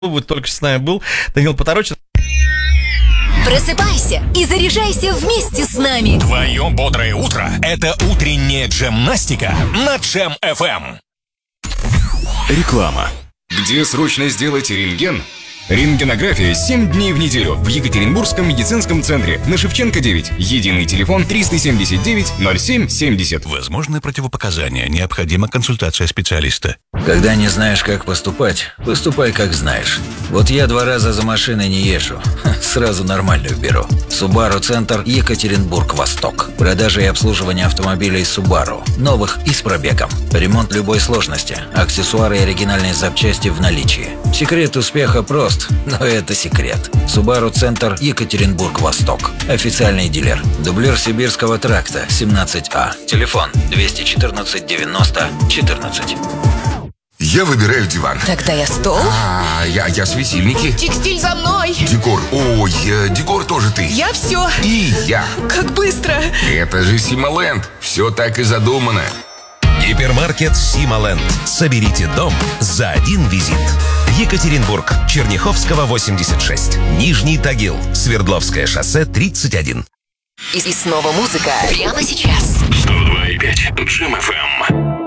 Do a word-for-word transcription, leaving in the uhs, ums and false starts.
Вот только что с нами был Данил Поторочен. Просыпайся и заряжайся вместе с нами. Твое бодрое утро – это утренняя джемнастика на Джем эф эм. Реклама. Где срочно сделать рентген? Рентгенография семь дней в неделю в Екатеринбургском медицинском центре на Шевченко девять. Единый телефон триста семьдесят девять ноль семь семьдесят. Возможны противопоказания. Необходима консультация специалиста. Когда не знаешь, как поступать, поступай, как знаешь. Вот я два раза за машиной не езжу. Сразу нормальную беру. Subaru Центр, Екатеринбург-Восток. Продажа и обслуживание автомобилей Subaru. Новых и с пробегом. Ремонт любой сложности. Аксессуары и оригинальные запчасти в наличии. Секрет успеха прост, но это секрет. Subaru Центр, Екатеринбург-Восток. Официальный дилер. Дублер Сибирского тракта, семнадцать А. Телефон двести четырнадцать девяносто четырнадцать. Я выбираю диван. Тогда я стол. А, я, я светильники. Текстиль за мной. Декор. Ой, э, декор тоже ты. Я все. И я. Как быстро. Это же Симоленд. Все так и задумано. Гипермаркет Симоленд. Соберите дом за один визит. Екатеринбург, Черняховского, восемьдесят шесть. Нижний Тагил, Свердловское шоссе, тридцать один. И, и снова музыка. Прямо сейчас. сто два и пять Джем эф эм.